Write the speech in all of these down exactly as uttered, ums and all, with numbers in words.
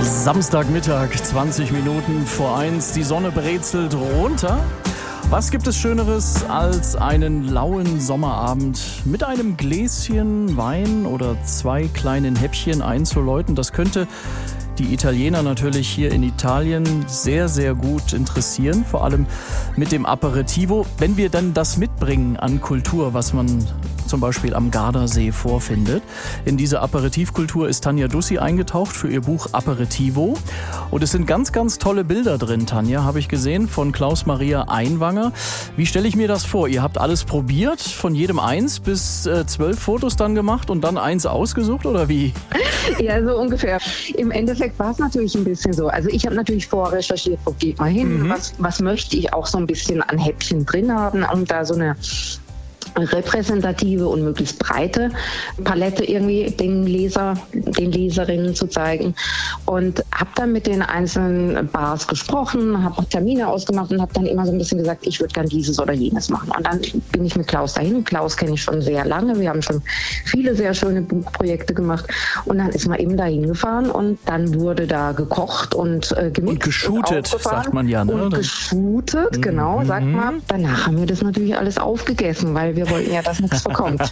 Samstagmittag, zwanzig Minuten vor eins. Die Sonne brezelt runter. Was gibt es Schöneres als einen lauen Sommerabend mit einem Gläschen Wein oder zwei kleinen Häppchen einzuläuten? Das könnte die Italiener natürlich hier in Italien sehr, sehr gut interessieren. Vor allem mit dem Aperitivo. Wenn wir dann das mitbringen an Kultur, was man zum Beispiel am Gardasee vorfindet. In diese Aperitivkultur ist Tanja Dussi eingetaucht für ihr Buch Aperitivo. Und es sind ganz, ganz tolle Bilder drin, Tanja, habe ich gesehen, von Klaus-Maria Einwanger. Wie stelle ich mir das vor? Ihr habt alles probiert, von jedem eins bis äh, zwölf Fotos dann gemacht und dann eins ausgesucht, oder wie? Ja, so ungefähr. Im Endeffekt war es natürlich ein bisschen so. Also ich habe natürlich vorrecherchiert, wo geht man hin, mhm. was, was möchte ich auch so ein bisschen an Häppchen drin haben, um da so eine repräsentative und möglichst breite Palette irgendwie den Leser, den Leserinnen zu zeigen. Und habe dann mit den einzelnen Bars gesprochen, habe auch Termine ausgemacht und habe dann immer so ein bisschen gesagt, ich würde gern dieses oder jenes machen. Und dann bin ich mit Klaus dahin. Klaus kenne ich schon sehr lange. Wir haben schon viele sehr schöne Buchprojekte gemacht. Und dann ist man eben dahin gefahren und dann wurde da gekocht und äh, gemixt. Und geshootet, und sagt man ja. Ne? Und geshootet, mhm. genau, sagt man. Danach haben wir das natürlich alles aufgegessen, weil wir Wir wollten ja, dass nichts verkommt.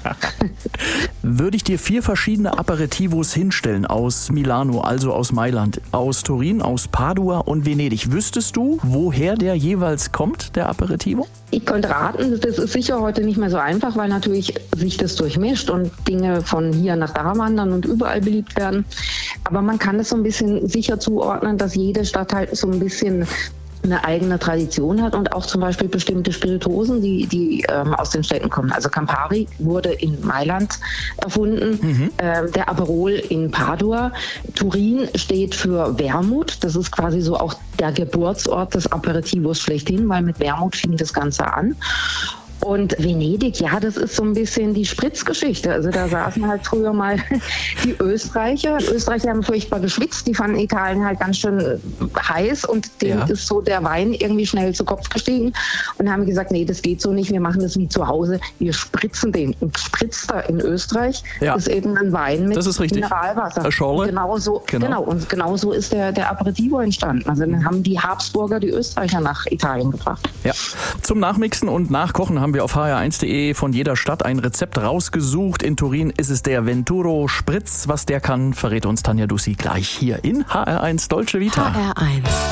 Würde ich dir vier verschiedene Aperitivos hinstellen aus Milano, also aus Mailand, aus Turin, aus Padua und Venedig, wüsstest du, woher der jeweils kommt, der Aperitivo? Ich könnte raten, das ist sicher heute nicht mehr so einfach, weil natürlich sich das durchmischt und Dinge von hier nach da wandern und überall beliebt werden. Aber man kann es so ein bisschen sicher zuordnen, dass jede Stadt halt so ein bisschen eine eigene Tradition hat und auch zum Beispiel bestimmte Spirituosen, die, die ähm, aus den Städten kommen. Also Campari wurde in Mailand erfunden, mhm. ähm, der Aperol in Padua. Turin steht für Wermut. Das ist quasi so auch der Geburtsort des Aperitivos schlechthin, weil mit Wermut fing das Ganze an. Und Venedig, ja, das ist so ein bisschen die Spritzgeschichte. Also da saßen halt früher mal die Österreicher. Die Österreicher haben furchtbar geschwitzt. Die fanden Italien halt ganz schön heiß und denen ja. ist so der Wein irgendwie schnell zu Kopf gestiegen und haben gesagt, nee, das geht so nicht. Wir machen das wie zu Hause. Wir spritzen den. Und Spritzer in Österreich ja. ist eben ein Wein mit das ist richtig. Mineralwasser. Genau so, genau. genau. Und genau so ist der, der Aperitivo entstanden. Also dann haben die Habsburger die Österreicher nach Italien gebracht. Ja. Zum Nachmixen und Nachkochen haben wir auf h r eins punkt de von jeder Stadt ein Rezept rausgesucht. In Turin ist es der Venturo Spritz. Was der kann, verrät uns Tanja Dussi gleich hier in H R eins Dolce Vita. H R eins